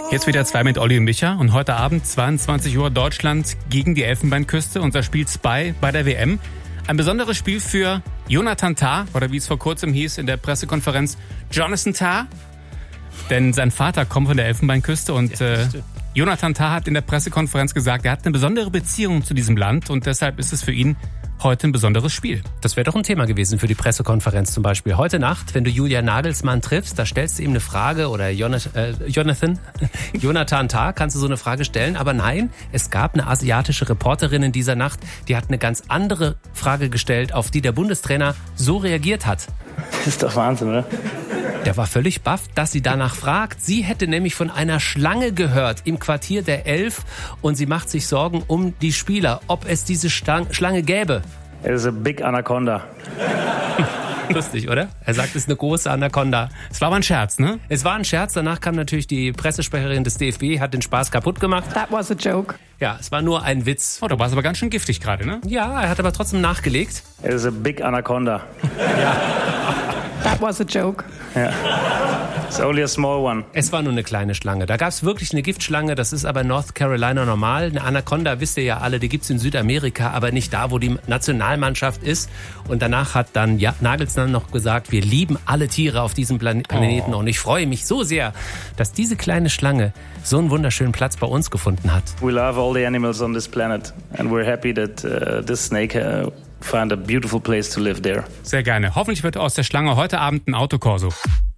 Jetzt wieder 2 mit Olli und Micha und heute Abend 22 Uhr Deutschland gegen die Elfenbeinküste. Unser Spiel Spy bei der WM. Ein besonderes Spiel für Jonathan Tah, oder wie es vor kurzem hieß in der Pressekonferenz, Jonathan Tah. Denn sein Vater kommt von der Elfenbeinküste und Jonathan Tah hat in der Pressekonferenz gesagt, er hat eine besondere Beziehung zu diesem Land und deshalb ist es für ihn heute ein besonderes Spiel. Das wäre doch ein Thema gewesen für die Pressekonferenz zum Beispiel. Heute Nacht, wenn du Julian Nagelsmann triffst, da stellst du ihm eine Frage oder Jonathan Tah, kannst du so eine Frage stellen. Aber nein, es gab eine asiatische Reporterin in dieser Nacht, die hat eine ganz andere Frage gestellt, auf die der Bundestrainer so reagiert hat. Das ist doch Wahnsinn, oder? Der war völlig baff, dass sie danach fragt. Sie hätte nämlich von einer Schlange gehört im Quartier der 11 und sie macht sich Sorgen um die Spieler, ob es diese Schlange gäbe. It is a big anaconda. Lustig, oder? Er sagt, es ist eine große Anaconda. Es war aber ein Scherz, ne? Es war ein Scherz. Danach kam natürlich die Pressesprecherin des DFB, hat den Spaß kaputt gemacht. That was a joke. Ja, es war nur ein Witz. Oh, da war es aber ganz schön giftig gerade, ne? Ja, er hat aber trotzdem nachgelegt. It is a big anaconda. That was a joke. Yeah. It's only a small one. Es war nur eine kleine Schlange. Da gab es wirklich eine Giftschlange, das ist aber in North Carolina normal. Eine Anaconda, wisst ihr ja alle, die gibt's in Südamerika, aber nicht da, wo die Nationalmannschaft ist. Und danach hat dann Nagelsmann noch gesagt, wir lieben alle Tiere auf diesem Planeten. Und ich freue mich so sehr, dass diese kleine Schlange so einen wunderschönen Platz bei uns gefunden hat. We love all the animals on this planet and we're happy that this snake found a beautiful place to live there. Sehr gerne. Hoffentlich wird aus der Schlange heute Abend ein Autokorso.